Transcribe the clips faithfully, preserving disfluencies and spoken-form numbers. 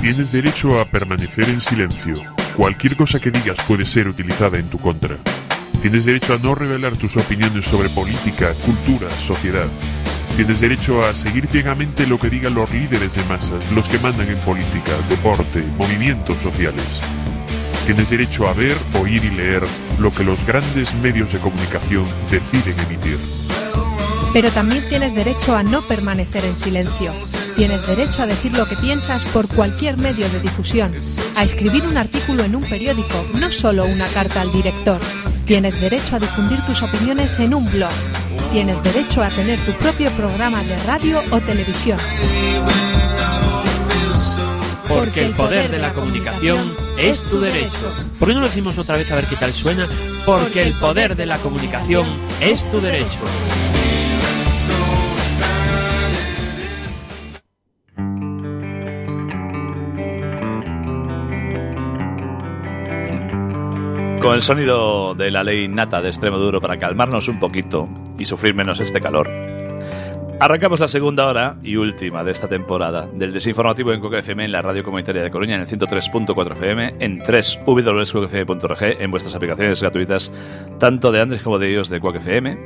Tienes derecho a permanecer en silencio. Cualquier cosa que digas puede ser utilizada en tu contra. Tienes derecho a no revelar tus opiniones sobre política, cultura, sociedad. Tienes derecho a seguir ciegamente lo que digan los líderes de masas, los que mandan en política, deporte, movimientos sociales. Tienes derecho a ver, oír y leer lo que los grandes medios de comunicación deciden emitir. Pero también tienes derecho a no permanecer en silencio. Tienes derecho a decir lo que piensas por cualquier medio de difusión, a escribir un artículo en un periódico, no solo una carta al director. Tienes derecho a difundir tus opiniones en un blog. Tienes derecho a tener tu propio programa de radio o televisión. Porque el poder de la comunicación es tu derecho. ¿Por qué no lo decimos otra vez a ver qué tal suena? Porque el poder de la comunicación es tu derecho. Con el sonido de la ley nata de Extremoduro para calmarnos un poquito y sufrir menos este calor, arrancamos la segunda hora y última de esta temporada del desinformativo en Quack F M, en la radio comunitaria de Coruña, en el ciento tres punto cuatro F M, en doble u doble u doble u punto quack f m punto org, en vuestras aplicaciones gratuitas, tanto de Android como de iOS de Quack F M,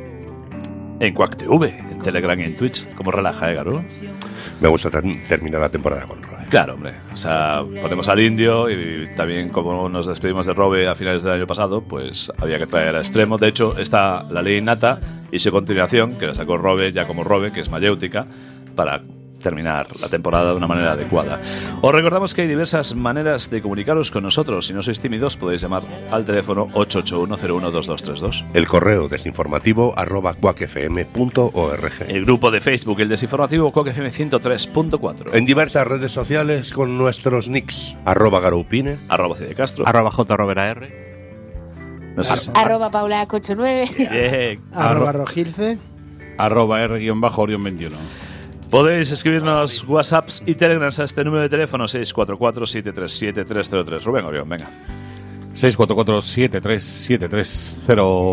en Quack T V, en Telegram y en Twitch. Como relaja, ¿eh, Garú? Me gusta ter- terminar la temporada con Robe. Claro, hombre. O sea, ponemos al indio y también, como nos despedimos de Robe a finales del año pasado, pues había que traer a Extremo. De hecho, está la ley nata y su continuación, que la sacó Robe ya como Robe, que es mayéutica, para terminar la temporada de una manera adecuada. Os recordamos que hay diversas maneras de comunicaros con nosotros. Si no sois tímidos, podéis llamar al teléfono ocho ocho uno cero uno dos dos tres dos. El correo desinformativo arroba quack f m punto org. El grupo de Facebook, el desinformativo Quack F M ciento tres punto cuatro. En diversas redes sociales con nuestros nicks, arroba garoupine, arroba C de Castro, arroba J Robera R, no sé si- Arroba Paula ochenta y nueve. Bien. Arroba Rogilce. Arroba R-Orión veintiuno. Podéis escribirnos WhatsApps y Telegrams a este número de teléfono seis cuatro cuatro siete tres siete tres cero tres. Rubén Orión, venga. seis cuatro cuatro siete tres siete tres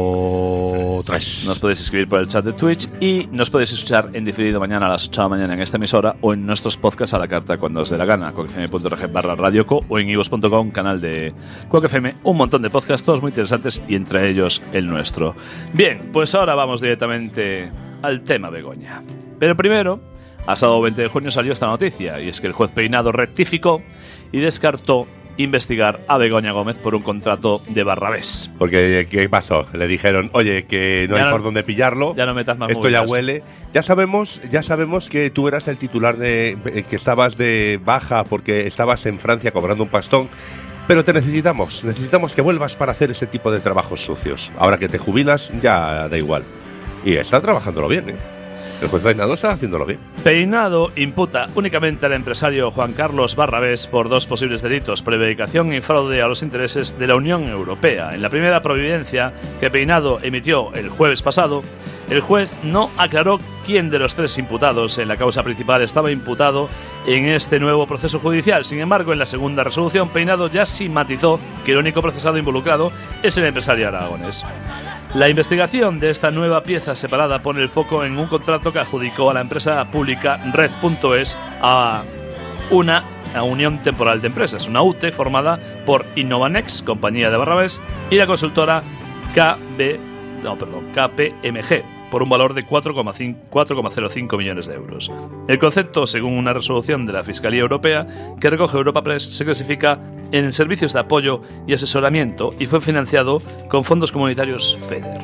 cero tres. Nos podéis escribir por el chat de Twitch y nos podéis escuchar en diferido mañana a las ocho de la mañana en esta emisora o en nuestros podcasts a la carta cuando os dé la gana. quack f m punto org barra radioco o en ivos punto com, canal de Quack F M. Un montón de podcasts, todos muy interesantes y entre ellos el nuestro. Bien, pues ahora vamos directamente al tema Begoña. Pero primero, a sábado veinte de junio salió esta noticia, y es que el juez Peinado rectificó y descartó investigar a Begoña Gómez por un contrato de Barrabés. Porque, ¿qué pasó? Le dijeron, oye, que no Ya hay no- por dónde pillarlo. Ya no metas más Esto ya movidas. huele. Ya sabemos, ya sabemos que tú eras el titular de que estabas de baja porque estabas en Francia cobrando un pastón. Pero te necesitamos, necesitamos que vuelvas para hacer ese tipo de trabajos sucios. Ahora que te jubilas, ya da igual. Y está trabajándolo bien, ¿eh? El juez Peinado está haciéndolo bien. Peinado imputa únicamente al empresario Juan Carlos Barrabés por dos posibles delitos: prevaricación y fraude a los intereses de la Unión Europea. En la primera providencia que Peinado emitió el jueves pasado, el juez no aclaró quién de los tres imputados en la causa principal estaba imputado en este nuevo proceso judicial. Sin embargo, en la segunda resolución, Peinado ya sí matizó que el único procesado involucrado es el empresario aragonés. La investigación de esta nueva pieza separada pone el foco en un contrato que adjudicó a la empresa pública Red punto es a una a unión temporal de empresas, una U T E formada por Innovanex, compañía de Barrabés, y la consultora K B, no, perdón, K P M G, por un valor de cuatro coma cero cinco millones de euros. El concepto, según una resolución de la Fiscalía Europea que recoge Europa Press, se clasifica en servicios de apoyo y asesoramiento y fue financiado con fondos comunitarios FEDER.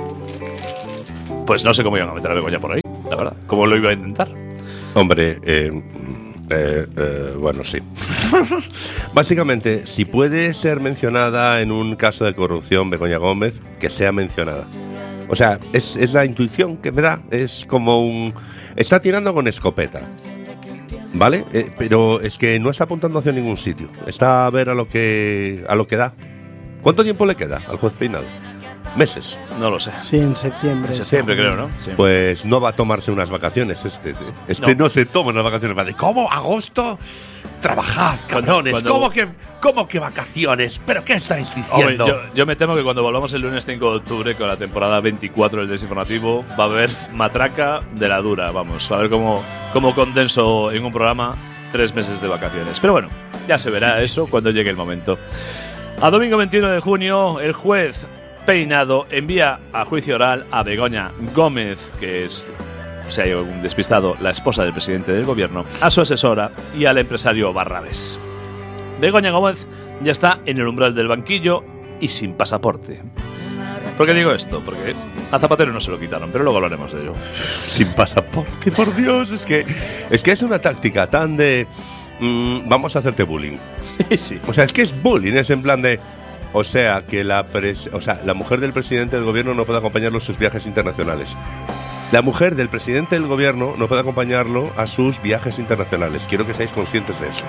Pues no sé cómo iban a meter a Begoña por ahí, la verdad. ¿Cómo lo iba a intentar? Hombre, eh, eh, eh, bueno, sí. Básicamente, si puede ser mencionada en un caso de corrupción Begoña Gómez, que sea mencionada. O sea, es, es la intuición que me da. Es como un... Está tirando con escopeta, ¿vale? Eh, pero es que no está apuntando hacia ningún sitio. Está a ver a lo que a lo que da. ¿Cuánto tiempo le queda al juez Peinado? ¿Meses? No lo sé. Sí, en septiembre. En septiembre, creo, ¿no? Sí. Pues no va a tomarse unas vacaciones. Este, este no. No. se toma unas vacaciones. Va de, ¿cómo? ¿Agosto? Trabajad, cabrones. cuando- ¿Cómo, que, ¿Cómo que vacaciones? ¿Pero qué estáis Hombre, diciendo? yo, yo me temo que cuando volvamos el lunes cinco de octubre con la temporada veinticuatro del Desinformativo va a haber matraca de la dura, vamos, a ver cómo, cómo condenso en un programa tres meses de vacaciones. Pero bueno, Ya se verá eso cuando llegue el momento. A domingo veintiuno de junio, el juez Peinado envía a juicio oral a Begoña Gómez, que es, si hay algún despistado, la esposa del presidente del gobierno, a su asesora y al empresario Barrabés. Begoña Gómez ya está en el umbral del banquillo y sin pasaporte. ¿Por qué digo esto? Porque a Zapatero no se lo quitaron, pero luego hablaremos de ello. Sin pasaporte, por Dios, es que es que es una táctica tan de mmm, vamos a hacerte bullying. Sí, sí. O sea, es que es bullying, es en plan de, o sea, que la pres, o sea, la mujer del presidente del gobierno no puede acompañarlo a sus viajes internacionales. La mujer del presidente del gobierno no puede acompañarlo a sus viajes internacionales. Quiero que seáis conscientes de eso.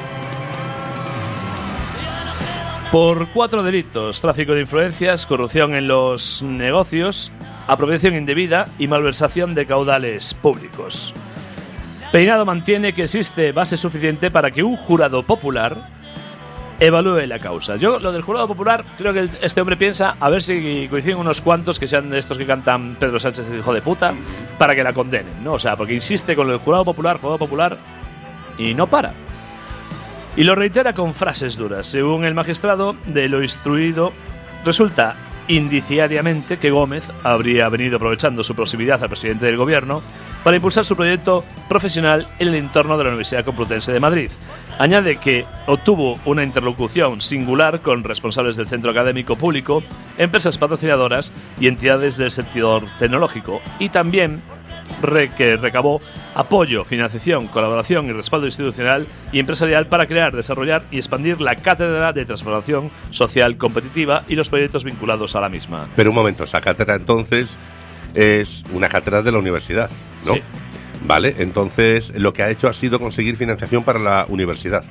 Por cuatro delitos: tráfico de influencias, corrupción en los negocios, apropiación indebida y malversación de caudales públicos. Peinado mantiene que existe base suficiente para que un jurado popular evalúe la causa. Yo, lo del jurado popular, creo que este hombre piensa a ver si coinciden unos cuantos que sean de estos que cantan Pedro Sánchez, el hijo de puta, para que la condenen, ¿no? O sea, porque insiste con el jurado popular, jurado popular, y no para. Y lo reitera con frases duras. Según el magistrado, de lo instruido, resulta indiciariamente que Gómez habría venido aprovechando su proximidad al presidente del gobierno para impulsar su proyecto profesional en el entorno de la Universidad Complutense de Madrid. Añade que obtuvo una interlocución singular con responsables del centro académico público, empresas patrocinadoras y entidades del sector tecnológico, y también re que recabó apoyo, financiación, colaboración y respaldo institucional y empresarial para crear, desarrollar y expandir la cátedra de transformación social competitiva y los proyectos vinculados a la misma. Pero un momento, esa cátedra entonces es una cátedra de la universidad, ¿no? Sí. Vale, entonces lo que ha hecho ha sido conseguir financiación para la universidad.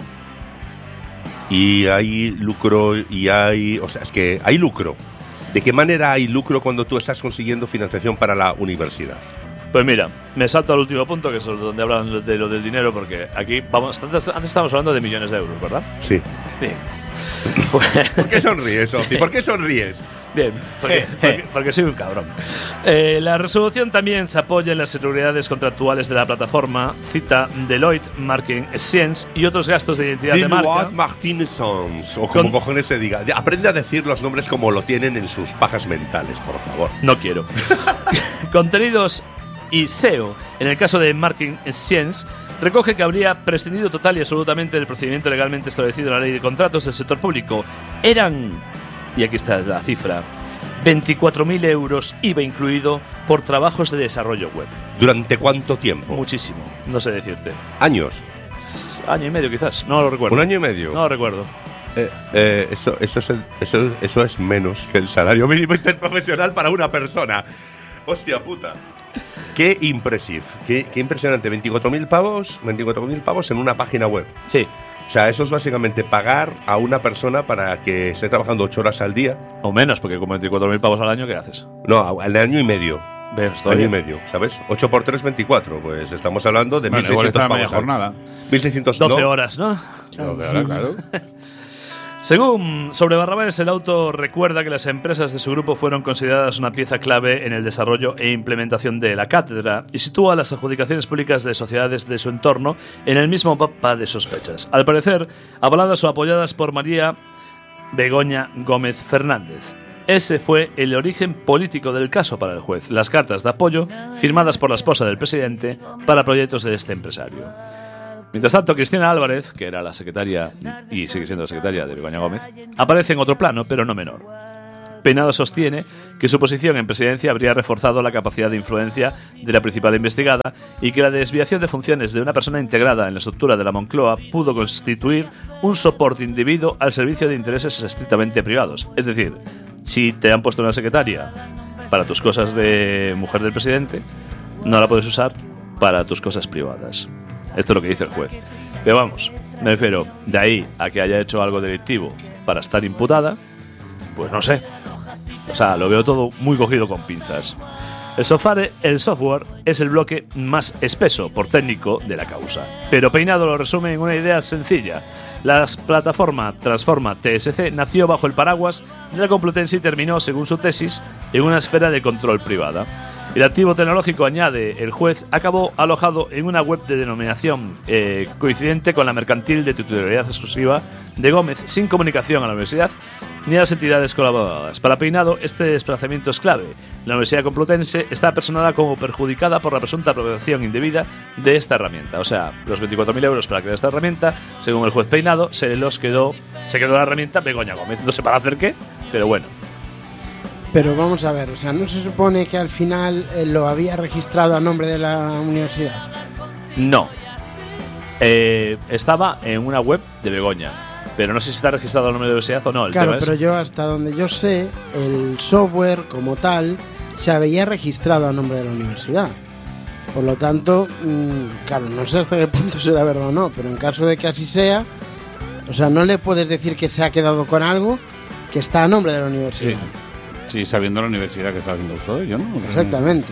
Y hay lucro y hay... O sea, es que hay lucro. ¿De qué manera hay lucro cuando tú estás consiguiendo financiación para la universidad? Pues mira, me salto al último punto, que es donde hablan de lo del dinero, porque aquí vamos, antes, antes estábamos hablando de millones de euros, ¿verdad? Sí. Bien. ¿Por qué sonríes, Oti? ¿Por qué sonríes? Bien, porque, porque, porque soy un cabrón. Eh, la resolución también se apoya en las irregularidades contractuales de la plataforma, cita Deloitte Marketing Science y otros gastos de identidad de marca. Deloitte Marketing Science, o como Con... cojones se diga. Aprende a decir los nombres como lo tienen en sus pajas mentales, por favor. No quiero. Contenidos y S E O. En el caso de Marketing Science, recoge que habría prescindido total y absolutamente del procedimiento legalmente establecido en la ley de contratos del sector público. Eran, y aquí está la cifra, veinticuatro mil euros I V A incluido por trabajos de desarrollo web. ¿Durante cuánto tiempo? Muchísimo, no sé decirte. ¿Años? Año y medio quizás, no lo recuerdo. ¿Un año y medio? No lo recuerdo. Eh, eh, eso, eso, es el, eso, eso es menos que el salario mínimo interprofesional para una persona. Hostia puta. Qué impresivo, qué, qué impresionante. veinticuatro mil pavos, veinticuatro mil pavos en una página web. Sí. O sea, eso es básicamente pagar a una persona para que esté trabajando ocho horas al día. O menos, porque con veinticuatro mil pavos al año, ¿qué haces? No, al año y medio. ¿Ves? Año y medio, ¿sabes? ocho por tres, veinticuatro. Pues estamos hablando de bueno, mil seiscientos pavos. Media jornada. mil seiscientos, doce no. horas, ¿no? doce horas, claro. Según sobre Barrabés, el auto recuerda que las empresas de su grupo fueron consideradas una pieza clave en el desarrollo e implementación de la cátedra y sitúa las adjudicaciones públicas de sociedades de su entorno en el mismo mapa de sospechas. Al parecer, avaladas o apoyadas por María Begoña Gómez Fernández. Ese fue el origen político del caso para el juez, las cartas de apoyo firmadas por la esposa del presidente para proyectos de este empresario. Mientras tanto, Cristina Álvarez, que era la secretaria y sigue siendo la secretaria de Begoña Gómez, aparece en otro plano, pero no menor. Peinado sostiene que su posición en presidencia habría reforzado la capacidad de influencia de la principal investigada y que la desviación de funciones de una persona integrada en la estructura de la Moncloa pudo constituir un soporte indebido al servicio de intereses estrictamente privados. Es decir, si te han puesto una secretaria para tus cosas de mujer del presidente, no la puedes usar para tus cosas privadas. Esto es lo que dice el juez. Pero vamos, me refiero, de ahí a que haya hecho algo delictivo para estar imputada, pues no sé. O sea, lo veo todo muy cogido con pinzas. El software, el software es el bloque más espeso por técnico de la causa. Pero Peinado lo resume en una idea sencilla. La plataforma Transforma T S C nació bajo el paraguas de la Complutense y terminó, según su tesis, en una esfera de control privada. El activo tecnológico, añade el juez, acabó alojado en una web de denominación eh, coincidente con la mercantil de titularidad exclusiva de Gómez, sin comunicación a la universidad ni a las entidades colaboradoras. Para Peinado, este desplazamiento es clave. La Universidad Complutense está personada como perjudicada por la presunta apropiación indebida de esta herramienta. O sea, los veinticuatro mil euros para crear esta herramienta, según el juez Peinado, se los quedó, se quedó la herramienta Begoña Gómez. No sé para hacer qué, pero bueno. Pero vamos a ver, o sea, ¿no se supone que al final eh, lo había registrado a nombre de la universidad? No. Eh, estaba en una web de Begoña, pero no sé si está registrado el nombre de la universidad o no. El claro, tema pero es... yo hasta donde yo sé, el software como tal se había registrado a nombre de la universidad. Por lo tanto, mmm, claro, no sé hasta qué punto será verdad o no, pero en caso de que así sea, o sea, no le puedes decir que se ha quedado con algo que está a nombre de la universidad. Sí. Sí, sabiendo la universidad que está haciendo uso de ello, ¿no? O sea, exactamente.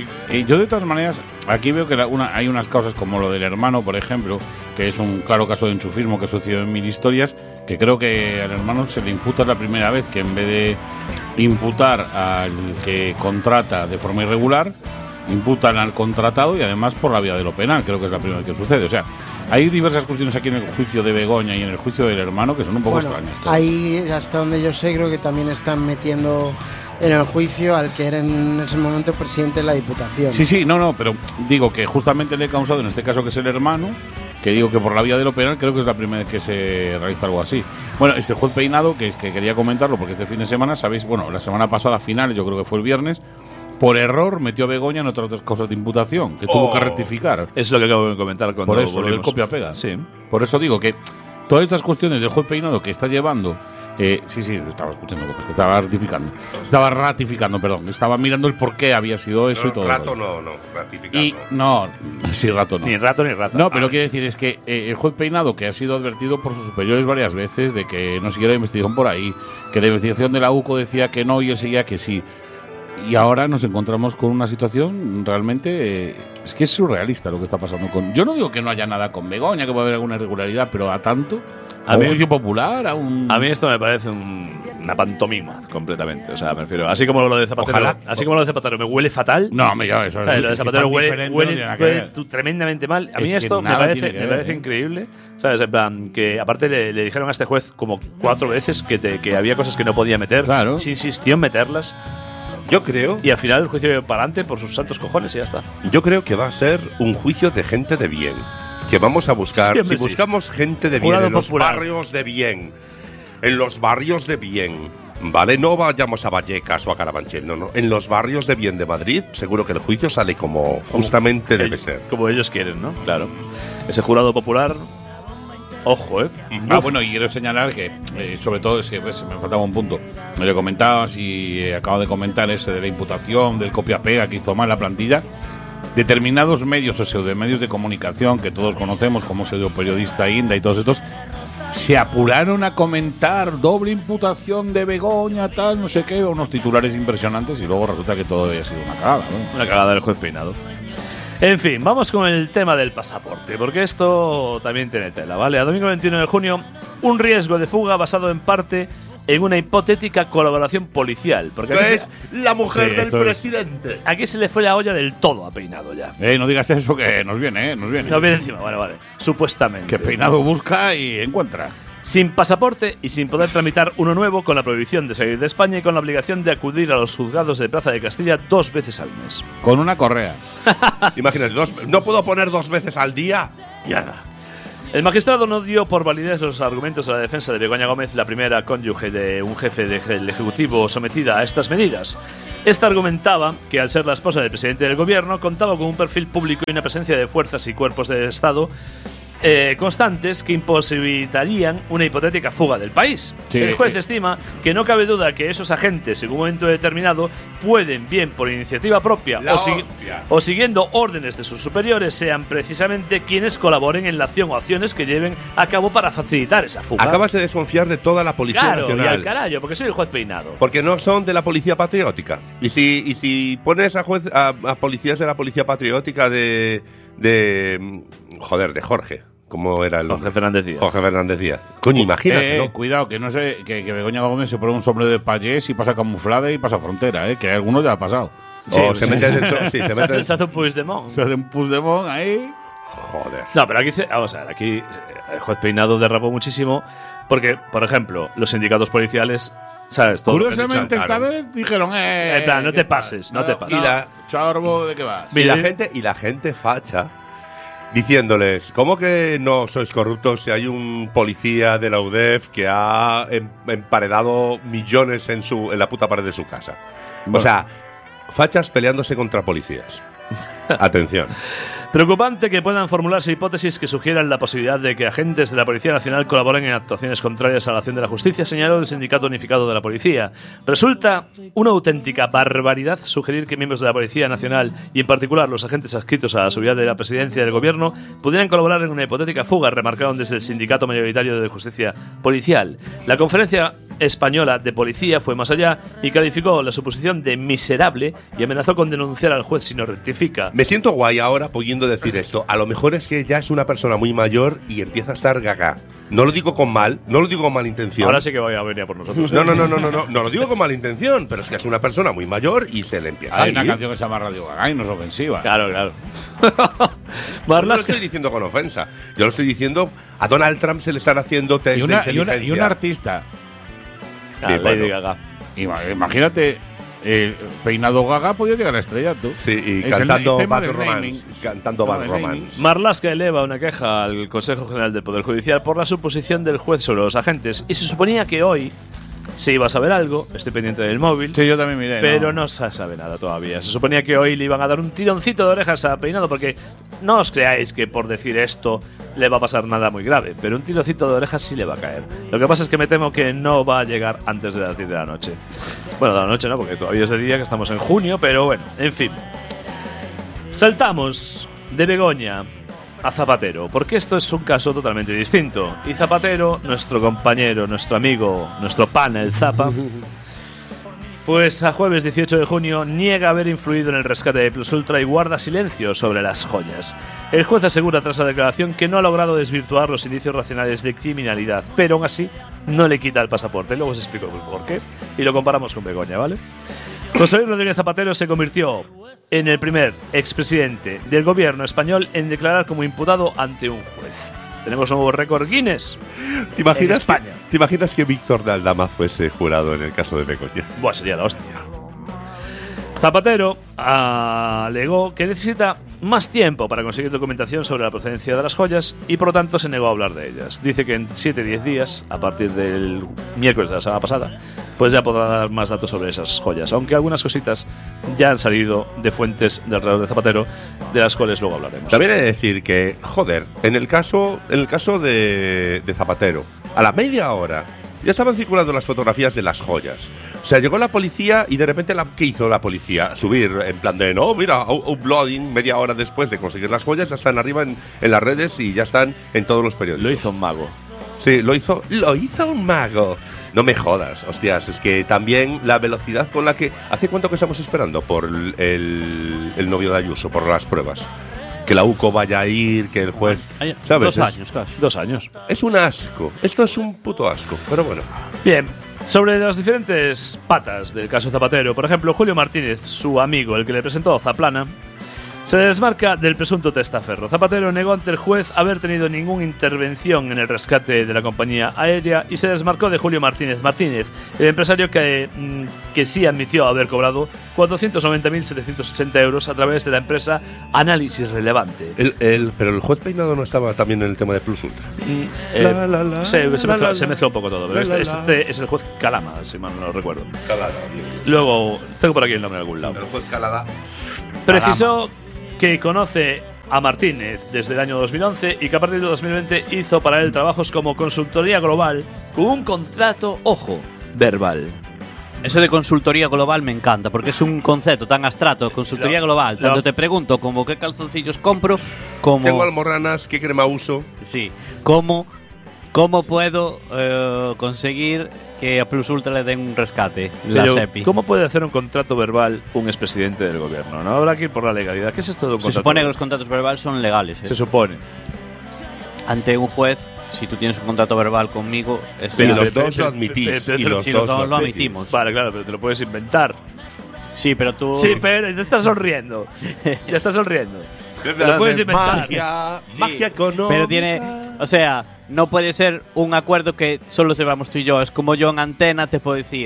Y yo, de todas maneras, aquí veo que la, una, hay unas causas como lo del hermano, por ejemplo, que es un claro caso de enchufismo que sucedió en mil historias, que creo que al hermano se le imputa la primera vez, que en vez de imputar al que contrata de forma irregular, imputan al contratado y además por la vía de lo penal. Creo que es la primera vez que sucede. O sea, hay diversas cuestiones aquí en el juicio de Begoña y en el juicio del hermano que son un poco bueno, extrañas. Ahí, hasta donde yo sé, creo que también están metiendo en el juicio al que era en ese momento presidente de la Diputación. Sí, sí, no, no, pero digo que justamente le he causado, en este caso que es el hermano, que digo que por la vía de lo penal creo que es la primera vez que se realiza algo así. Bueno, este juez Peinado, que es que quería comentarlo porque este fin de semana, sabéis, bueno, la semana pasada final, yo creo que fue el viernes, por error metió a Begoña en otras dos causas de imputación, que oh, tuvo que rectificar. Es lo que acabo de comentar cuando por eso, volvimos. Lo del copia-pega. Sí. Por eso digo que todas estas cuestiones del juez Peinado que está llevando... Eh, sí, sí, estaba escuchando, porque estaba ratificando. Estaba ratificando, perdón. Estaba mirando el por qué había sido eso no, y todo. Rato no, no, ratificando. Y no, sí, rato no. Ni rato ni rato. No, pero ah, quiero decir es que eh, el juez Peinado, que ha sido advertido por sus superiores varias veces de que no siguiera la investigación por ahí, que la investigación de la U C O decía que no y él seguía que sí. Y ahora nos encontramos con una situación realmente... Eh, es que es surrealista lo que está pasando con... Yo no digo que no haya nada con Begoña, que puede haber alguna irregularidad, pero a tanto... A, a un juicio popular, a un... A mí esto me parece un, una pantomima, completamente. O sea, me refiero... Así como lo de Zapatero... Ojalá. Así como lo de Zapatero me huele fatal... No, me ya eso... O sea, lo de Zapatero huele, huele, no huele tremendamente mal. A mí es esto me parece, me parece ver, increíble. ¿Sabes? En plan, que aparte le, le dijeron a este juez como cuatro veces que, te, que había cosas que no podía meter. Claro. Se insistió en meterlas. Yo creo... Y al final el juicio iba para adelante por sus santos cojones y ya está. Yo creo que va a ser un juicio de gente de bien. Que vamos a buscar... Siempre si sí. buscamos gente de bien Jurado en los popular. barrios de bien, en los barrios de bien, ¿vale? No vayamos a Vallecas o a Carabanchel, no, no. En los barrios de bien de Madrid, seguro que el juicio sale como justamente como debe ellos, ser. Como ellos quieren, ¿no? Claro. Ese jurado popular... Ojo, ¿eh? Ah, bueno, y quiero señalar que, eh, sobre todo, si pues, me faltaba un punto. Me lo comentabas y eh, acabo de comentar ese de la imputación, del copia-pega que hizo mal la plantilla. Determinados medios o pseudomedios de comunicación que todos conocemos como pseudoperiodista Inda y todos estos, se apuraron a comentar doble imputación de Begoña, tal, no sé qué, unos titulares impresionantes y luego resulta que todo había sido una cagada, ¿no? Una cagada del juez Peinado. En fin, vamos con el tema del pasaporte, porque esto también tiene tela, ¿vale? A domingo veintiuno de junio, un riesgo de fuga basado en parte en una hipotética colaboración policial. Porque aquí es se, la mujer sí, del es, presidente. Aquí se le fue la olla del todo a Peinado ya. Eh, no digas eso, que nos viene, eh, nos viene. Nos viene encima, vale, vale. Supuestamente. Que Peinado busca y encuentra. Sin pasaporte y sin poder tramitar uno nuevo, con la prohibición de salir de España y con la obligación de acudir a los juzgados de Plaza de Castilla dos veces al mes. Con una correa. Imagínate, dos, ¿no puedo poner dos veces al día? Mierda. El magistrado no dio por validez los argumentos de la defensa de Begoña Gómez, la primera cónyuge de un jefe del Ejecutivo sometida a estas medidas. Esta argumentaba que, al ser la esposa del presidente del gobierno, contaba con un perfil público y una presencia de fuerzas y cuerpos del Estado Eh, constantes que imposibilitarían una hipotética fuga del país. Sí. El juez estima que no cabe duda que esos agentes en un momento determinado pueden, bien por iniciativa propia o, si o siguiendo órdenes de sus superiores, sean precisamente quienes colaboren en la acción o acciones que lleven a cabo para facilitar esa fuga. Acabas de desconfiar de toda la Policía claro, Nacional. Y al carajo, porque soy el juez Peinado. Porque no son de la Policía Patriótica. Y si, y si pones a, juez, a, a policías de la Policía Patriótica de, de... Joder, de Jorge. ¿Cómo era el Jorge Fernández Díaz. Jorge Fernández Díaz. Coño, imagínate, eh, ¿no? Cuidado, que no sé, que, que Begoña Gómez se pone un sombrero de payés y pasa camuflada y pasa frontera, ¿eh? Que a algunos ya ha pasado. Sí, o sí. se mete dentro. Sí, se Se mete hace, se hace un Puigdemont. Se hace un Puigdemont ahí. Joder. No, pero aquí, se, vamos a ver, aquí el juez Peinado derrapó muchísimo porque, por ejemplo, los sindicatos policiales, ¿sabes? Todo lo que han Curiosamente, dicho, esta claro. vez dijeron, eh. En plan, no ¿qué te tal? pases, no te pases. Y la- Chorbo, ¿de qué vas? Y la Sí. gente, y la gente facha diciéndoles, ¿cómo que no sois corruptos si hay un policía de la U D E F que ha em- emparedado millones en su en la puta pared de su casa? O sea, fachas peleándose contra policías. Atención. Preocupante que puedan formularse hipótesis que sugieran la posibilidad de que agentes de la Policía Nacional colaboren en actuaciones contrarias a la acción de la justicia, señaló el Sindicato Unificado de la Policía. Resulta una auténtica barbaridad sugerir que miembros de la Policía Nacional, y en particular los agentes adscritos a la seguridad de la presidencia del gobierno, pudieran colaborar en una hipotética fuga, remarcaron desde el Sindicato Mayoritario de Justicia Policial. La Conferencia Española de Policía fue más allá y calificó la suposición de miserable y amenazó con denunciar al juez si no rectifica. Me siento guay ahora pudiendo decir esto. A lo mejor es que ya es una persona muy mayor y empieza a estar gaga. No lo digo con mal, no lo digo con mala intención. Ahora sí que voy a venir a por nosotros. No, no, no, no, no, no, no lo digo con mala intención, pero es que es una persona muy mayor y se le empieza a Hay ir. una canción que se llama Radio Gaga y no es ofensiva. Claro, claro. No lo Marlaska, estoy diciendo con ofensa. Yo lo estoy diciendo, a Donald Trump se le están haciendo test Y una, de y, una, inteligencia. y un artista. Ah, Sí, Lady bueno. Gaga. Ima- Imagínate, eh, Peinado Gaga podía llegar a estrella, tú. Sí, y Es el- cantando el tema Bad del Romance. naming. Cantando Tema Bad del Romance. naming. Marlaska eleva una queja al Consejo General del Poder Judicial por la suposición del juez sobre los agentes y se suponía que hoy se iba a saber algo, estoy pendiente del móvil, Sí, yo también miré. pero no se sabe nada todavía. Se suponía que hoy le iban a dar un tironcito de orejas a Peinado porque no os creáis que por decir esto le va a pasar nada muy grave, pero un tironcito de orejas sí le va a caer. Lo que pasa es que me temo que no va a llegar antes de las diez de la noche. Bueno, de la noche no, porque todavía es de día, que estamos en junio, pero bueno, en fin. Saltamos de Begoña a Zapatero, porque esto es un caso totalmente distinto. Y Zapatero, nuestro compañero, nuestro amigo, nuestro pana, el Zapa, pues a jueves dieciocho de junio niega haber influido en el rescate de Plus Ultra y guarda silencio sobre las joyas. El juez asegura tras la declaración que no ha logrado desvirtuar los indicios racionales de criminalidad, pero aún así no le quita el pasaporte. Luego os explico por qué y lo comparamos con Begoña, ¿vale? José Luis Rodríguez Zapatero se convirtió en el primer expresidente del gobierno español en declarar como imputado ante un juez. Tenemos un nuevo récord Guinness. ¿Te imaginas, En España. que, ¿Te imaginas que Víctor de Aldama fuese jurado en el caso de Begoña? Buah, sería la hostia. Zapatero alegó que necesita más tiempo para conseguir documentación sobre la procedencia de las joyas y por lo tanto se negó a hablar de ellas. Dice que en siete a diez días, a partir del miércoles de la semana pasada, pues ya podrá dar más datos sobre esas joyas, aunque algunas cositas ya han salido de fuentes de alrededor de Zapatero, de las cuales luego hablaremos. También he de decir que, joder, en el caso, en el caso de, de Zapatero, a la media hora ya estaban circulando las fotografías de las joyas. O sea, llegó la policía y de repente, la, ¿qué hizo la policía? Subir en plan de, no, mira, uploading, media hora después de conseguir las joyas, ya están arriba en, en las redes y ya están en todos los periódicos. Lo hizo un mago. Sí, lo hizo, lo hizo un mago. No me jodas, hostias, es que también la velocidad con la que... ¿Hace cuánto que estamos esperando por el, el, el novio de Ayuso, por las pruebas? Que la U C O vaya a ir, que el juez... ¿Sabes? Dos Es- años, casi. Dos años. Es un asco. Esto es un puto asco, pero bueno. Bien, sobre las diferentes patas del caso Zapatero, por ejemplo, Julio Martínez, su amigo, el que le presentó a Zaplana, se desmarca del presunto testaferro. Zapatero negó ante el juez haber tenido ninguna intervención en el rescate de la compañía aérea y se desmarcó de Julio Martínez Martínez, el empresario que, mm, que sí admitió haber cobrado cuatrocientos noventa mil setecientos ochenta euros a través de la empresa Análisis Relevante. El, el, pero el juez Peinado no estaba también en el tema de Plus Ultra. Eh, La, la, la, se, se la, mezcla, la, se mezcla un poco todo, pero la, este, la, la. este es el juez Calama, si mal no lo recuerdo. Luego, tengo por aquí el nombre en algún lado. El juez Calada. Precisó que conoce a Martínez desde el año dos mil once y que a partir de dos mil veinte hizo para él trabajos como consultoría global con un contrato, ojo, verbal. Eso de consultoría global me encanta, porque es un concepto tan abstracto. Consultoría Lo- global. Tanto lo- te pregunto como qué calzoncillos compro, como... Tengo almorranas, ¿qué crema uso? Sí. ¿Cómo, cómo puedo eh, conseguir que a Plus Ultra le den un rescate? La Pero, SEPI. ¿cómo puede hacer un contrato verbal un expresidente del gobierno? No habrá que ir por la legalidad. ¿Qué es esto de un Se contrato supone que verbal? los contratos verbales son legales. ¿eh? Se supone. Ante un juez, si tú tienes un contrato verbal conmigo, es Y legal. los dos lo admitís. pero- Y pero- los si los dos dos lo admitís. admitimos. Vale, claro, pero te lo puedes inventar. Sí, pero tú. Sí, pero ya estás sonriendo. Ya estás sonriendo. Te lo puedes inventar. Magia, Sí, magia económica. Pero tiene. O sea, no puede ser un acuerdo que solo sepamos tú y yo. Es como yo en Antena te puedo decir.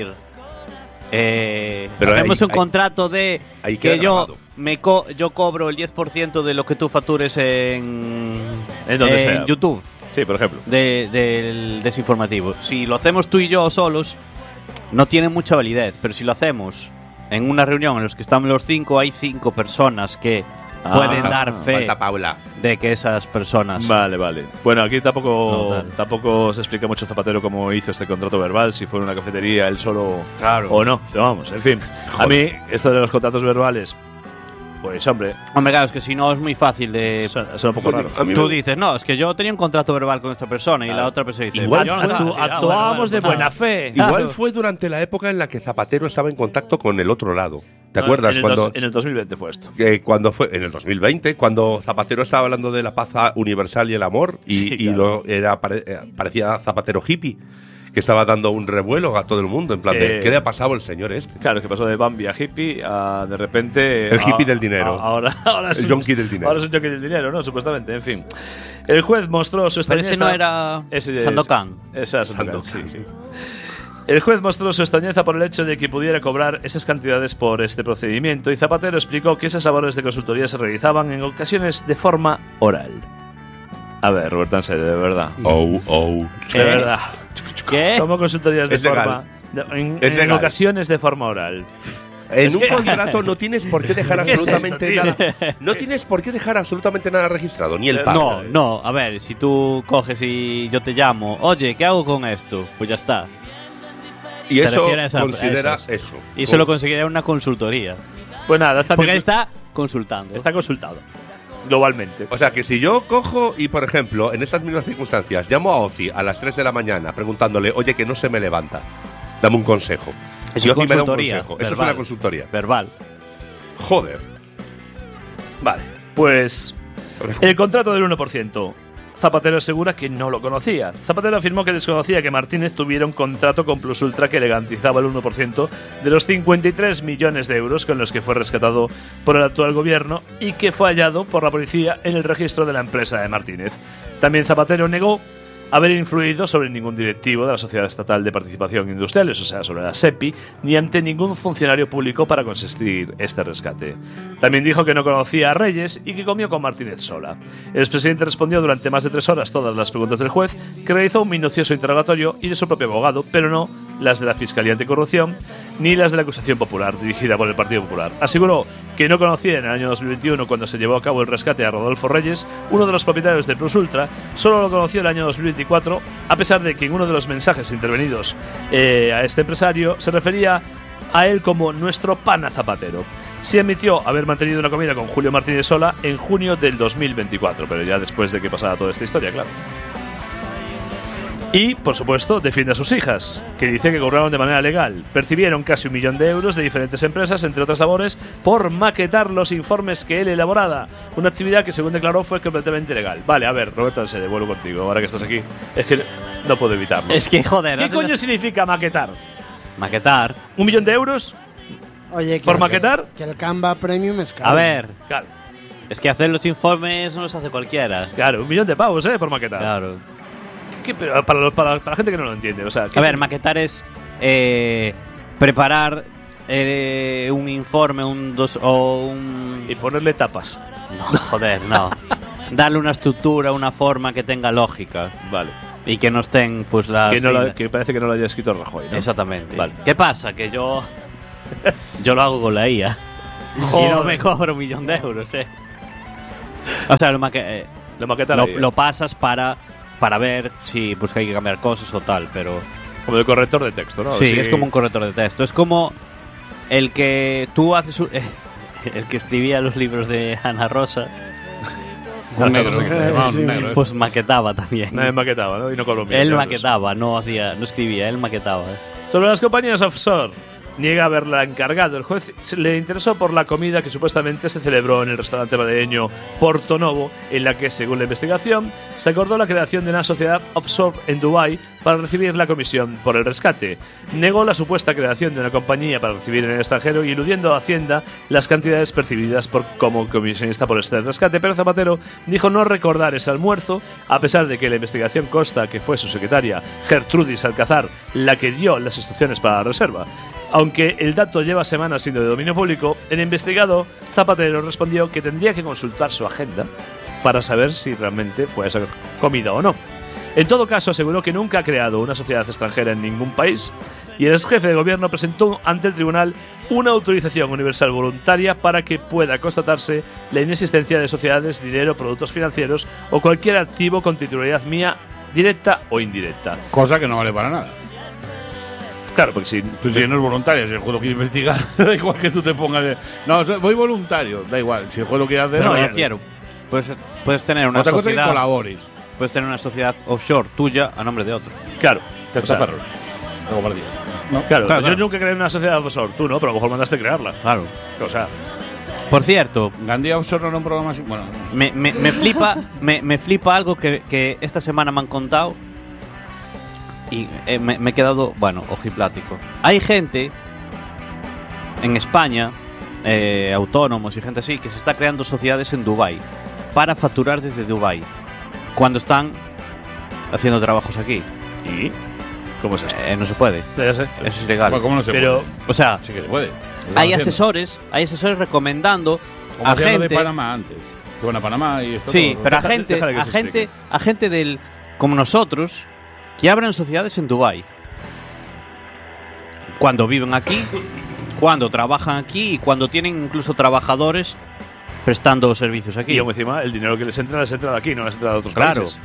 Eh, Pero hacemos ahí- un ahí- contrato de ahí queda que yo grabado. me co yo cobro el diez por ciento de lo que tú factures en, En donde sea. YouTube Sí, por ejemplo. de- del desinformativo. Si lo hacemos tú y yo solos, no tiene mucha validez. Pero si lo hacemos en una reunión en la que estamos los cinco, hay cinco personas que Ah, pueden dar fe Falta Paula. de que esas personas. Vale, vale. Bueno, aquí tampoco, No, tal. tampoco se explica mucho Zapatero cómo hizo este contrato verbal, si fue en una cafetería él solo Claro. o no. Pero vamos, en fin. A mí, esto de los contratos verbales, pues hombre, Hombre, claro, es que si no es muy fácil de. suena, suena un poco raro. A mí Tú me- dices, no, es que yo tenía un contrato verbal con esta persona y Claro. la otra persona dice, Igual "Yo no fue- sé". Actu- Ah, bueno, actuábamos de bueno, buena ah. fe. Igual Claro. fue durante la época en la que Zapatero estaba en contacto con el otro lado. ¿Te No, acuerdas? En el, cuando, dos- en el dos mil veinte fue esto. eh, cuando fue en el dos mil veinte, cuando Zapatero estaba hablando de la paz universal y el amor, y, Sí, y claro. lo, era, pare- eh, parecía Zapatero hippie, que estaba dando un revuelo a todo el mundo, en plan Sí. de ¿qué le ha pasado al señor este? Claro, que pasó de Bambi a hippie a de repente. El a- hippie del dinero. a- ahora, ahora es El un- yonki del dinero. Ahora es un yonki del dinero, ¿no? Supuestamente, en fin. El juez mostró su Pero extrañeza. ese no era Ese es- Sandokan. Esa es Sandokan, sí, Sandokan. sí. El juez mostró su extrañeza por el hecho de que pudiera cobrar esas cantidades por este procedimiento y Zapatero explicó que esas labores de consultoría se realizaban en ocasiones de forma oral. A ver, Roberto Ansede, de verdad. Oh, oh. De verdad. ¿Qué? Como consultorías de Es forma. legal. de- en, Es en legal. ocasiones de forma oral. En Es un que- contrato no tienes por qué dejar ¿Qué es esto, absolutamente tío? nada. No tienes por qué dejar absolutamente nada registrado, ni el Eh, pago. No, no, a ver, si tú coges y yo te llamo, oye, ¿qué hago con esto? Pues ya está. Y se eso refiere a esa- considera a eso. eso. Y eso lo conseguiría una consultoría. Pues nada, está, Porque bien- ahí está consultando. está consultado. Globalmente. O sea, que si yo cojo y, por ejemplo, en estas mismas circunstancias, llamo a Ozi a las tres de la mañana preguntándole, oye, que no se me levanta, dame un consejo. Es Y una Ozi me da un consultoría, consejo. Eso es verbal. una consultoría. Verbal. Joder. Vale, pues el contrato del uno por ciento. Zapatero asegura que no lo conocía. Zapatero afirmó que desconocía que Martínez tuviera un contrato con Plus Ultra que le garantizaba el uno por ciento de los cincuenta y tres millones de euros con los que fue rescatado por el actual gobierno y que fue hallado por la policía en el registro de la empresa de Martínez. También Zapatero negó haber influido sobre ningún directivo de la Sociedad Estatal de Participación Industriales, o sea, sobre la SEPI, ni ante ningún funcionario público para consistir este rescate. También dijo que no conocía a Reyes y que comió con Martínez sola. El expresidente respondió durante más de tres horas todas las preguntas del juez, que realizó un minucioso interrogatorio y de su propio abogado, pero no las de la Fiscalía Anticorrupción ni las de la acusación popular dirigida por el Partido Popular. Aseguró que no conocía en el año dos mil veintiuno, cuando se llevó a cabo el rescate a Rodolfo Reyes, uno de los propietarios de Plus Ultra, solo lo conoció el año dos mil veinticuatro, a pesar de que en uno de los mensajes intervenidos eh, a este empresario se refería a él como nuestro pana Zapatero. Sí admitió haber mantenido una comida con Julio Martínez Sola en junio del dos mil veinticuatro, pero ya después de que pasara toda esta historia, claro. Y, por supuesto, defiende a sus hijas, que dice que cobraron de manera legal. Percibieron casi un millón de euros de diferentes empresas, entre otras labores, por maquetar los informes que él elaboraba. Una actividad que, según declaró, fue completamente legal. Vale, a ver, Roberto, se devuelvo contigo, ahora que estás aquí. Es que no puedo evitarlo. Es que, joder. ¿Qué haces- coño significa maquetar? Maquetar. ¿Un millón de euros? Oye, que ¿Por el- maquetar? Que el Canva Premium es caro. A ver, Claro, es que hacer los informes no los hace cualquiera. claro, un millón de pavos, ¿eh? Por maquetar. Claro. ¿Qué- pero para, los- para- para la gente que no lo entiende, o sea... ¿qué A ver, es- maquetar es eh, preparar eh, un informe, un dos o un. Y ponerle tapas. No, joder, no. Darle una estructura, una forma que tenga lógica Vale. y que no estén, pues las. Que, no lo- filas. que parece que no lo haya escrito Rajoy, ¿no? Exactamente. Vale. ¿Qué pasa? Que yo. Yo lo hago con la I A. Y Joder. no me cobro un millón de euros, eh. O sea, lo, maque- eh, Lo maqueta lo, la idea. lo pasas para, para ver si pues, que hay que cambiar cosas o tal, pero. Como el corrector de texto, ¿no? Sí, Sí. es como un corrector de texto. Es como el que tú haces. un- el que escribía los libros de Ana Rosa, Un negro. Sí. se llamaba un negro, pues maquetaba también. Nadie maquetaba, ¿no? Y no cobró un millón Él de euros. maquetaba, no hacía, no escribía, él maquetaba. Sobre las compañías offshore. niega haberla encargado. El juez le interesó por la comida que supuestamente se celebró en el restaurante madrileño Porto Novo, en la que, según la investigación, se acordó la creación de una sociedad offshore en Dubái para recibir la comisión por el rescate. Negó la supuesta creación de una compañía para recibir en el extranjero y eludiendo a Hacienda las cantidades percibidas por, como comisionista por este rescate, pero Zapatero dijo no recordar ese almuerzo, a pesar de que en la investigación consta que fue su secretaria, Gertrudis Alcázar, la que dio las instrucciones para la reserva. Aunque el dato lleva semanas siendo de dominio público, el investigado Zapatero respondió que tendría que consultar su agenda para saber si realmente fue esa comida o no. En todo caso, aseguró que nunca ha creado una sociedad extranjera en ningún país y el exjefe de gobierno presentó ante el tribunal una autorización universal voluntaria para que pueda constatarse la inexistencia de sociedades, dinero, productos financieros o cualquier activo con titularidad mía, directa o indirecta. Cosa que no vale para nada. Claro, porque si tú si no es voluntario, si el juez lo quiere investigar, da igual que tú te pongas de, no, voy voluntario, da igual, si el juez lo quiere hacer, no, no, yo quiero. Puedes, puedes tener una otra sociedad. Cosa que colabores. Puedes tener una sociedad offshore tuya a nombre de otro. Claro, testaferros. O sea, no, claro, claro, yo claro. nunca creé una sociedad offshore, tú no, pero a lo mejor mandaste crearla. Claro. O sea. Por cierto, Gandía Offshore no era un programa así. Bueno, me, me, me flipa, me, me flipa algo que, que esta semana me han contado. Y eh, me, me he quedado, bueno, ojiplático. Hay gente en España, eh, autónomos y gente así, que se está creando sociedades en Dubái para facturar desde Dubái cuando están haciendo trabajos aquí. ¿Y cómo es esto? Eh, no se puede. Ya sé. Eso es ilegal. ¿Cómo no se Pero, puede? O sea, sí que se puede. Hay asesores, hay asesores recomendando como a gente de Panamá antes. Que bueno, Panamá y esto sí, todo. pero Deja, a gente, a gente, a gente del como nosotros que abren sociedades en Dubái. Cuando viven aquí, cuando trabajan aquí y cuando tienen incluso trabajadores prestando servicios aquí. Y aún encima, el dinero que les entra, les entra de aquí, no les entra de otros claro. países.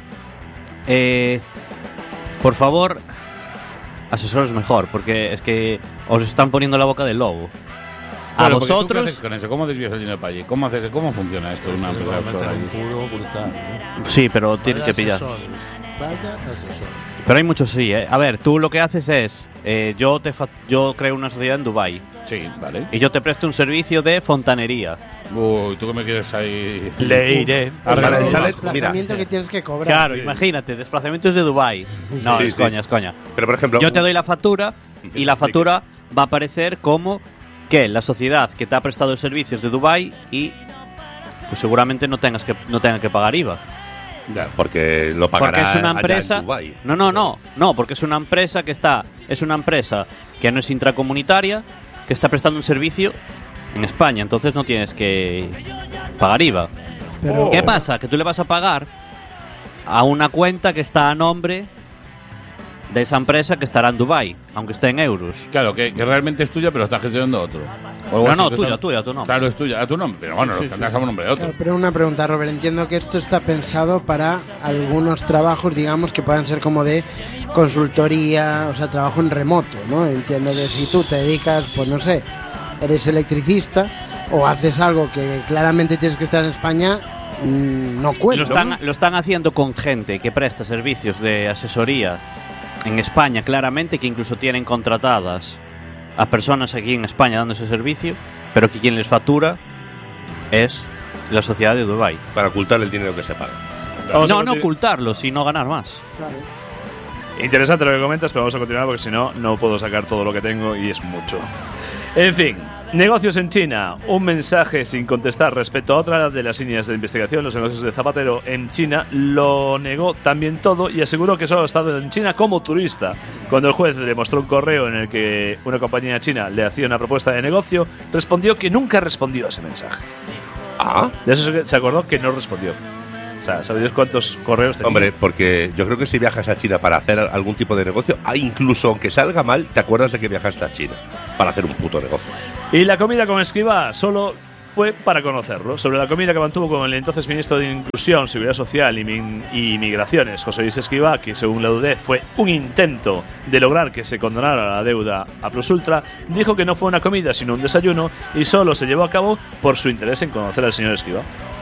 Eh, por favor, asesores mejor, porque es que os están poniendo la boca del lobo. A bueno, vosotros. ¿tú qué haces con eso? ¿Cómo desvías el dinero para allí? ¿Cómo, haces, cómo funciona esto de una empresa offshore allí? Puro brutal, ¿no? Sí, pero tienes que pillar. Asesores. Vaya asesor. Pero hay muchos sí, ¿eh? A ver, tú lo que haces es, eh, yo te fa- yo creo una sociedad en Dubái. Sí, vale. Y yo te presto un servicio de fontanería. Uy, ¿tú qué me quieres ahí? Le iré. Para el el chalet, desplazamiento mira. que tienes que cobrar. Claro, sí. imagínate, desplazamientos de Dubái. No, Sí, es sí. coña, es coña. Pero por ejemplo, Yo te doy la factura y la explica. factura va a aparecer como que la sociedad que te ha prestado servicios de Dubái y pues seguramente no tengas que no tenga que pagar I V A. Ya. porque lo pagará Porque es una allá empresa. en Dubái. No, no, no, no, porque es una empresa que está, es una empresa que no es intracomunitaria, que está prestando un servicio en España, entonces no tienes que pagar I V A. Pero, ¿Qué pasa? Que tú le vas a pagar a una cuenta que está a nombre de esa empresa que estará en Dubái, aunque esté en euros. Claro, que, que realmente es tuya, pero está gestionando otro. O algo No, así, no, que tuya, está- tuya, a tu nombre. Claro, es tuya, a tu nombre. Pero bueno, Sí, lo sí, tendrás sí. a un nombre de otro. Claro, pero una pregunta, Robert. Entiendo que esto está pensado para algunos trabajos, digamos, que puedan ser como de consultoría, o sea, trabajo en remoto, ¿no? Entiendo que si tú te dedicas, pues no sé, eres electricista o haces algo que claramente tienes que estar en España, mmm, no cuenta. Lo están, lo están haciendo con gente que presta servicios de asesoría en España, claramente, que incluso tienen contratadas a personas aquí en España dando ese servicio, pero que quien les factura es la sociedad de Dubái. Para ocultar el dinero que se paga. Vamos a No, no continu- ocultarlo, sino ganar más. Claro. Interesante lo que comentas, pero vamos a continuar porque si no, no puedo sacar todo lo que tengo y es mucho. En fin, negocios en China. Un mensaje sin contestar respecto a otra de las líneas de investigación. Los negocios de Zapatero en China lo negó también todo y aseguró que solo ha estado en China como turista. Cuando el juez le mostró un correo en el que una compañía china le hacía una propuesta de negocio, respondió que nunca respondió a ese mensaje. Ah, De eso se acordó que no respondió. O sea, ¿sabéis cuántos correos tenía? hombre, porque yo creo que si viajas a China para hacer algún tipo de negocio, ah, incluso aunque salga mal, te acuerdas de que viajaste a China para hacer un puto negocio. Y la comida con Escrivá solo fue para conocerlo. Sobre la comida que mantuvo con el entonces ministro de Inclusión, Seguridad Social y, Min- y Migraciones, José Luis Escrivá, que según la U D E fue un intento de lograr que se condonara la deuda a Plusultra, dijo que no fue una comida sino un desayuno y solo se llevó a cabo por su interés en conocer al señor Escrivá.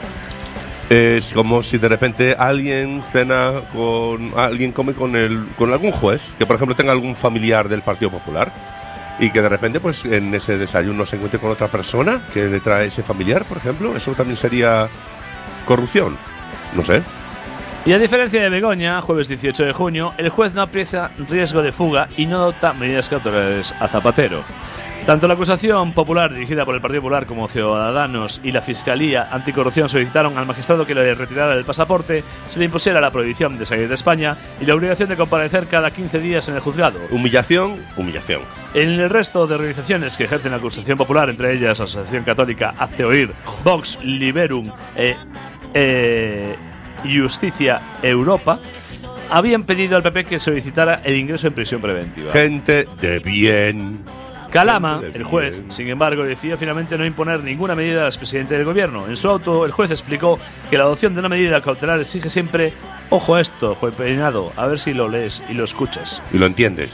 Es como si de repente alguien cena con alguien come con el con algún juez que por ejemplo tenga algún familiar del Partido Popular y que de repente pues en ese desayuno se encuentre con otra persona que le trae ese familiar, por ejemplo, eso también sería corrupción, no sé. Y a diferencia de Begoña, jueves dieciocho de junio, el juez no aprecia riesgo de fuga y no adopta medidas cautelares a Zapatero. Tanto la acusación popular dirigida por el Partido Popular como Ciudadanos y la Fiscalía Anticorrupción solicitaron al magistrado que le retirara el pasaporte, se le impusiera la prohibición de salir de España y la obligación de comparecer cada quince días en el juzgado. Humillación, humillación. En el resto de organizaciones que ejercen la acusación popular, entre ellas Asociación Católica Hazte Oír, Vox, Liberum, eh, eh, Justicia Europa, habían pedido al P P que solicitara el ingreso en prisión preventiva. Gente de bien. Calama, el juez, sin embargo, decidió finalmente no imponer ninguna medida al expresidente del gobierno. En su auto, el juez explicó que la adopción de una medida cautelar exige siempre, ojo a esto, juez Peinado, a ver si lo lees y lo escuchas. Y lo entiendes.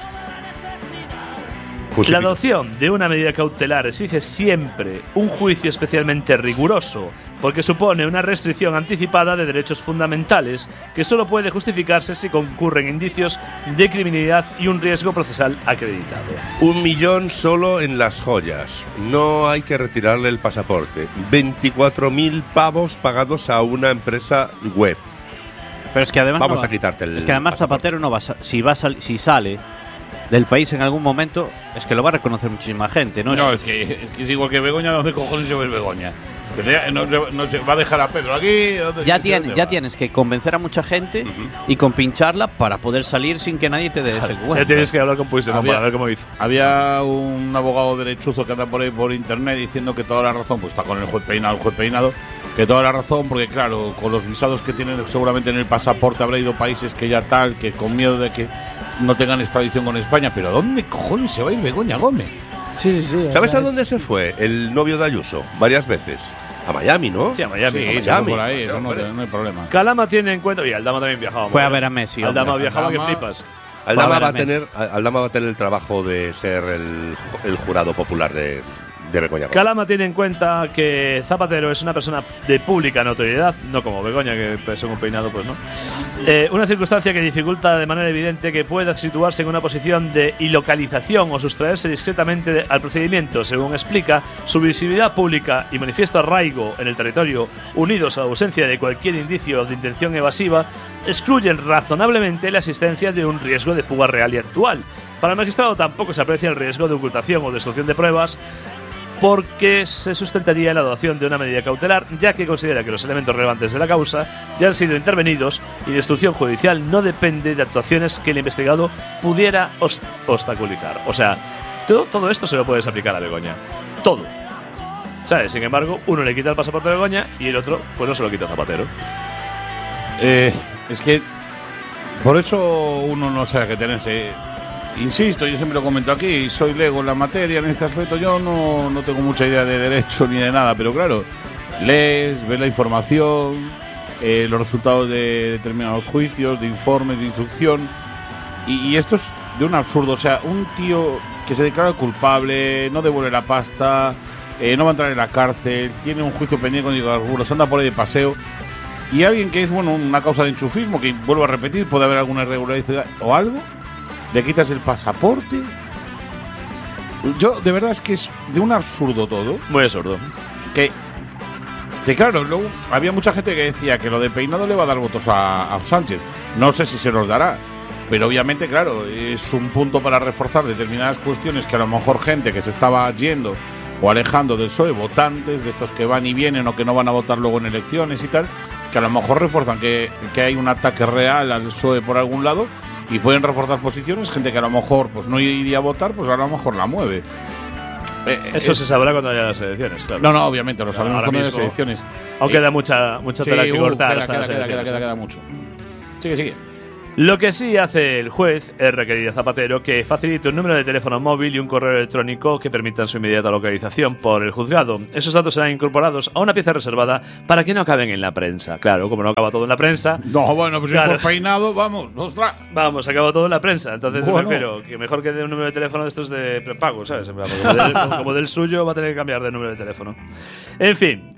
La adopción de una medida cautelar exige siempre un juicio especialmente riguroso, porque supone una restricción anticipada de derechos fundamentales que solo puede justificarse si concurren indicios de criminalidad y un riesgo procesal acreditado. Un millón solo en las joyas. No hay que retirarle el pasaporte. veinticuatro mil pavos pagados a una empresa web. Pero es que además Vamos no va, a quitarte el Es que además pasaporte. Zapatero no va a, si va a sal, si sale del país en algún momento, es que lo va a reconocer muchísima gente, ¿no? No, es, es que, es que es igual que Begoña, ¿dónde cojones se ve Begoña? Que te- no, se- no se va a dejar a Pedro aquí. ¿dónde- ya no sé tiene, dónde ya va? tienes que convencer a mucha gente y compincharla para poder salir sin que nadie te dé ese Ya cuenta. tienes que hablar con Puigdemont Había- para ver cómo hizo. Había un abogado derechuzo que anda por ahí por internet diciendo que toda la razón, pues está con el juez Peinado, el juez Peinado, que toda la razón, porque claro, con los visados que tienen seguramente en el pasaporte habrá ido países que ya tal, que con miedo de que no tengan extradición con España. Pero ¿dónde cojones se va a ir Begoña Gómez? Sí, sí, sí. o ¿Sabes sea, a dónde es- se fue el novio de Ayuso? Varias veces. A Miami, ¿no? Sí, a Miami. Sí, a se Miami. fue por ahí, eso no, hombre. no hay problema. Calama tiene en cuenta, y Aldama también viajaba. Fue muy a bien. ver a Messi, Aldama hombre. viajaba que Aldama- flipas. Aldama Fue a ver va, a a Messi. tener, Aldama va a tener el trabajo de ser el, el jurado popular de, de Begoña Gómez. Calama tiene en cuenta que Zapatero es una persona de pública notoriedad, no como Begoña, que según un peinado, pues no. Eh, una circunstancia que dificulta de manera evidente que pueda situarse en una posición de ilocalización o sustraerse discretamente de- al procedimiento. Según explica, su visibilidad pública y manifiesto arraigo en el territorio, unidos a la ausencia de cualquier indicio de intención evasiva, excluyen razonablemente la existencia de un riesgo de fuga real y actual. Para el magistrado tampoco se aprecia el riesgo de ocultación o destrucción de pruebas, porque se sustentaría en la adopción de una medida cautelar, ya que considera que los elementos relevantes de la causa ya han sido intervenidos y la instrucción judicial no depende de actuaciones que el investigado pudiera os- obstaculizar. O sea, todo, todo esto se lo puedes aplicar a Begoña. Todo. ¿Sabes? Sin embargo, uno le quita el pasaporte a Begoña y el otro, pues no se lo quita a Zapatero. Eh, es que por eso uno no sabe qué tenerse. Insisto, yo siempre lo comento aquí, soy lego en la materia, en este aspecto yo no, no tengo mucha idea de derecho ni de nada, pero claro, lees, ves la información, eh, los resultados de determinados juicios, de informes, de instrucción, y, y esto es de un absurdo. O sea, un tío que se declara culpable, no devuelve la pasta, eh, no va a entrar en la cárcel, tiene un juicio pendiente con hidrocarburos, anda por ahí de paseo. Y alguien que es, bueno, una causa de enchufismo, que vuelvo a repetir, puede haber alguna irregularidad o algo, le quitas el pasaporte. Yo, de verdad, es que es de un absurdo todo. Muy absurdo. Que, que claro, luego había mucha gente que decía que lo de Peinado le va a dar votos a, a Sánchez. No sé si se los dará, pero obviamente, claro, es un punto para reforzar determinadas cuestiones que a lo mejor gente que se estaba yendo o alejando del P S O E, votantes de estos que van y vienen o que no van a votar luego en elecciones y tal, que a lo mejor refuerzan que, que hay un ataque real al P S O E por algún lado y pueden reforzar posiciones. Gente que a lo mejor pues no iría a votar, pues a lo mejor la mueve. Eh, Eso es- se sabrá cuando haya las elecciones, claro. No, no, obviamente, lo sabemos Ahora cuando hay las mismo, elecciones. Aún Eh, queda mucha, mucha Sí, tela que uh, cortar queda, hasta queda, las queda, queda, elecciones, queda, ¿eh? queda mucho. Sigue, sigue. Lo que sí hace el juez es requerir a Zapatero que facilite un número de teléfono móvil y un correo electrónico que permitan su inmediata localización por el juzgado. Esos datos serán incorporados a una pieza reservada para que no acaben en la prensa. Claro, como no acaba todo en la prensa, No, bueno, pues Claro. si por Peinado, vamos, ostras. vamos, acaba todo en la prensa. Entonces me Bueno. refiero que mejor que dé un número de teléfono de estos de prepago, ¿sabes? En plan, porque Como del, como del suyo va a tener que cambiar de número de teléfono. En fin,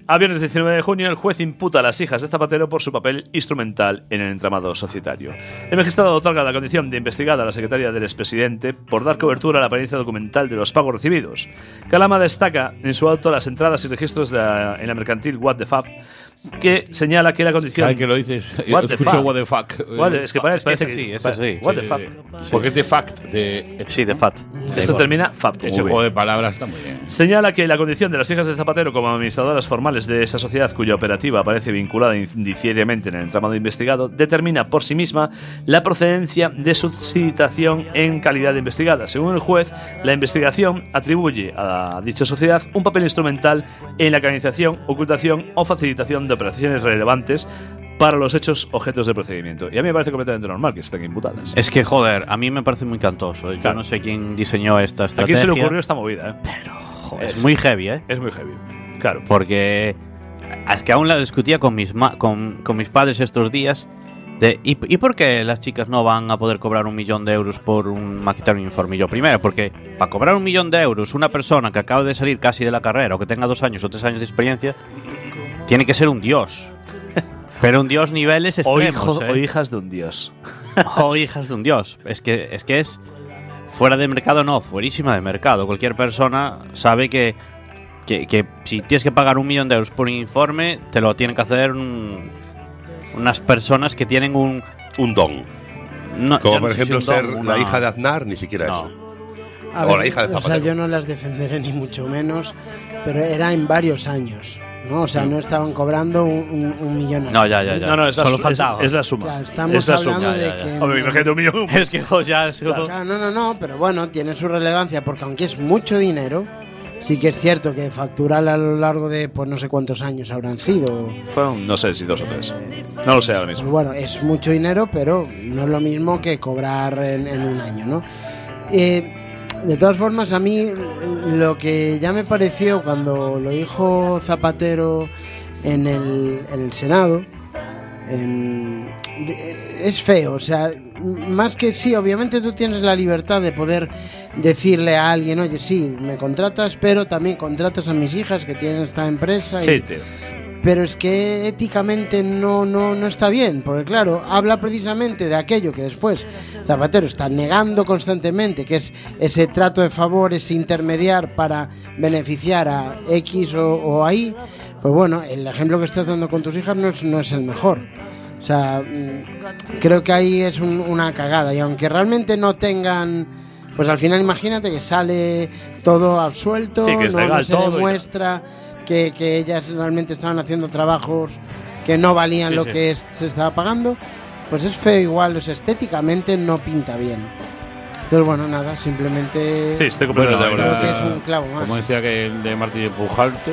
A viernes diecinueve de junio, el juez imputa a las hijas de Zapatero por su papel instrumental en el entramado societario. El magistrado otorga la condición de investigada a la secretaria del expresidente por dar cobertura a la apariencia documental de los pagos recibidos. Calama destaca en su auto las entradas y registros de la, en la mercantil What the Fuck, que señala que la condición... ¿Sabes que lo dices? What the Escucho fuck. what the fuck. What the- es que parece, Parece parece sí, que- eso sí. What Sí, the fuck. sí, sí. Porque es de fact. De, Sí, de fat. Esto termina fab. ese juego de palabras está muy bien. Señala que la condición de las hijas de Zapatero como administradoras formales de esa sociedad cuya operativa aparece vinculada indiciariamente en el entramado investigado determina por sí misma la procedencia de su citación en calidad de investigada. Según el juez, la investigación atribuye a dicha sociedad un papel instrumental en la canalización, ocultación o facilitación de operaciones relevantes para los hechos objetos del procedimiento. Y a mí me parece completamente normal que estén imputadas. Es que, joder, a mí me parece muy cantoso. Yo Claro. no sé quién diseñó esta ¿A estrategia. quién se le ocurrió esta movida? ¿eh? Joder, es muy heavy, ¿eh? Es muy heavy. Claro. Porque es que aún la discutía con mis, ma- con, con mis padres estos días. De, ¿y, ¿Y por qué las chicas no van a poder cobrar un millón de euros por un maquitar un informe? Y yo, primero, porque para cobrar un millón de euros, una persona que acaba de salir casi de la carrera o que tenga dos años o tres años de experiencia, tiene que ser un dios. Pero un dios niveles O, extremos. hijo, ¿eh? o hijas de un dios. O hijas de un dios. Es que, es que es fuera de mercado, no, fuerísima de mercado. Cualquier persona sabe que, que, que si tienes que pagar un millón de euros por un informe, te lo tienen que hacer un- unas personas que tienen un... Un don. no- Como ya no por sé si ejemplo un ser don, la una- hija de Aznar, ni siquiera No. eso. A O la hija de o sea, Zapatero. yo no las defenderé ni mucho menos, pero era en varios años, ¿no? O sea, no estaban cobrando un, un- un millón. al No, año. ya, ya, ya. No, no, es la, Solo su- faltaba. es, es la suma. Claro, estamos es la suma. hablando ya, de ya, ya. que... Hombre, imagínate un millón. Es que jo, ya es- Claro, no, no, no, pero bueno, tiene su relevancia porque aunque es mucho dinero, sí que es cierto que facturar a lo largo de pues no sé cuántos años habrán sido. Fueron, no sé si dos o tres. No lo sé ahora Pues mismo. bueno, es mucho dinero, pero no es lo mismo que cobrar en, en un año, ¿no? Eh, de todas formas, a mí lo que ya me pareció cuando lo dijo Zapatero en el, en el Senado em, de- es feo, o sea, más que sí, obviamente tú tienes la libertad de poder decirle a alguien, oye, sí, me contratas, pero también contratas a mis hijas que tienen esta empresa. y- Sí, tío. pero es que éticamente no, no, no está bien, porque claro, habla precisamente de aquello que después Zapatero está negando constantemente, que es ese trato de favor, ese intermediar para beneficiar a X o, o a Y. Pues bueno, el ejemplo que estás dando con tus hijas no es, no es el mejor. O sea, mm, creo que ahí es un- una cagada, y aunque realmente no tengan... Pues al final imagínate que sale todo absuelto, Sí, que es no, no legal se todo y demuestra que, que ellas realmente estaban haciendo trabajos que no valían Sí, lo sí. que es- se estaba pagando, pues es feo igual, o sea, estéticamente no pinta bien. Entonces, bueno, nada, simplemente Sí, estoy Bueno, completamente de creo acuerdo. que es un clavo más. Como decía que el de Martí de Pujalte,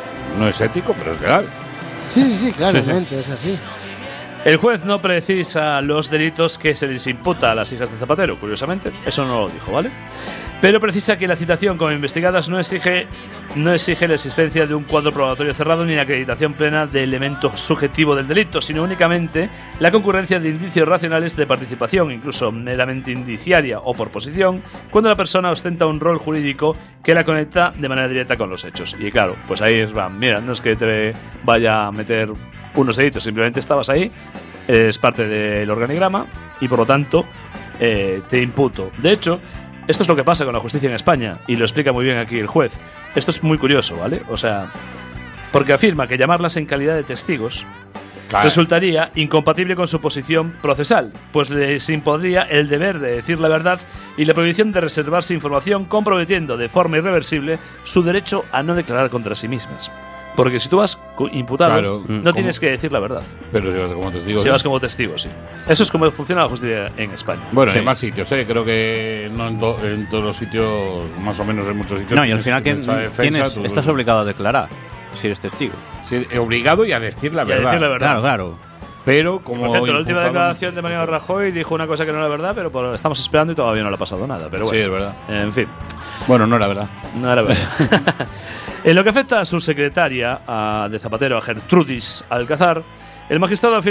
no es ético, pero es legal. Sí, sí, sí, claramente, es así. El juez no precisa los delitos que se les imputa a las hijas de Zapatero, curiosamente. Eso no lo dijo, ¿vale? Pero precisa que la citación como investigadas no exige, no exige la existencia de un cuadro probatorio cerrado ni la acreditación plena de elemento subjetivo del delito, sino únicamente la concurrencia de indicios racionales de participación, incluso meramente indiciaria o por posición, cuando la persona ostenta un rol jurídico que la conecta de manera directa con los hechos. Y claro, pues ahí es, va, mira, no es que te vaya a meter unos delitos, simplemente estabas ahí, eres parte del organigrama y por lo tanto eh, te imputo. De hecho, esto es lo que pasa con la justicia en España y lo explica muy bien aquí el juez. Esto es muy curioso, ¿vale? O sea, porque afirma que llamarlas en calidad de testigos Claro. resultaría incompatible con su posición procesal, pues les impondría el deber de decir la verdad y la prohibición de reservarse información, comprometiendo de forma irreversible su derecho a no declarar contra sí mismas. Porque si tú vas co- imputado, Claro, no ¿cómo? tienes que decir la verdad. Pero si vas como testigo. Si sí. vas como testigo, sí. Eso es como funciona la justicia en España. Bueno, Sí. hay más sitios, ¿eh? Creo que no en, to- en todos los sitios, más o menos en muchos sitios. No, y al tienes final que derecho a defensa, tienes, tú- estás obligado a declarar si eres testigo. Sí, obligado y a decir la Y a verdad. decir la verdad. Claro, claro. Pero como. Por cierto, la última imputado- declaración de Mariano Rajoy dijo una cosa que no era verdad, pero por- estamos esperando y todavía no le ha pasado nada. Pero Sí, bueno, es verdad. en fin, Bueno, no era verdad. no era verdad. En lo que afecta a su secretaria a- de Zapatero, a Gertrudis Alcázar, el magistrado afirma